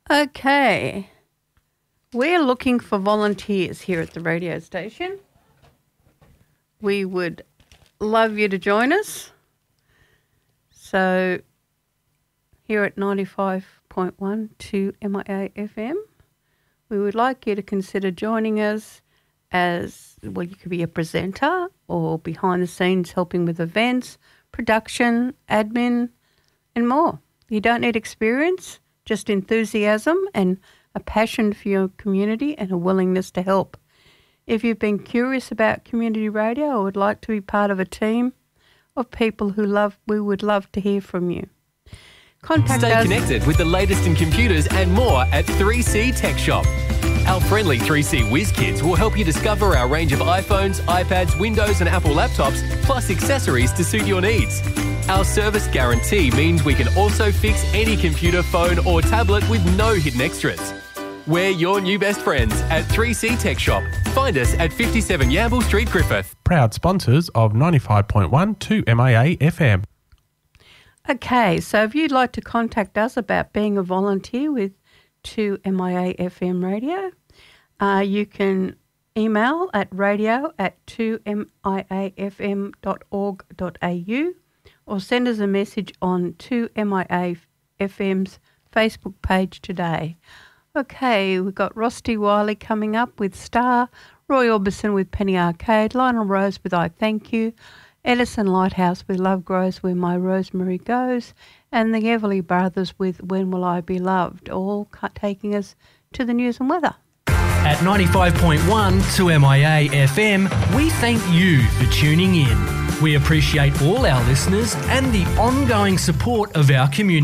Okay. We're looking for volunteers here at the radio station. We would love you to join us. So here at 95.1 to MIA FM, we would like you to consider joining us as, well, you could be a presenter or behind the scenes helping with events, production, admin, and more. You don't need experience, just enthusiasm and a passion for your community and a willingness to help. If you've been curious about community radio or would like to be part of a team of people we would love to hear from you. Contact us. Stay connected with the latest in computers and more at 3C Tech Shop. Our friendly 3C Whiz Kids will help you discover our range of iPhones, iPads, Windows and Apple laptops, plus accessories to suit your needs. Our service guarantee means we can also fix any computer, phone or tablet with no hidden extras. We're your new best friends at 3C Tech Shop. Find us at 57 Yamble Street, Griffith. Proud sponsors of 95.1 to MIA FM. Okay, so if you'd like to contact us about being a volunteer with 2MIA FM radio, you can email at radio@2miafm.org.au or send us a message on 2MIA FM's Facebook page today. Okay, we've got Rusty Wiley coming up with Star, Roy Orbison with Penny Arcade, Lionel Rose with I Thank You, Edison Lighthouse with Love Grows Where My Rosemary Goes, and the Everly Brothers with When Will I Be Loved, all taking us to the news and weather. At 95.1 to MIA FM, we thank you for tuning in. We appreciate all our listeners and the ongoing support of our community.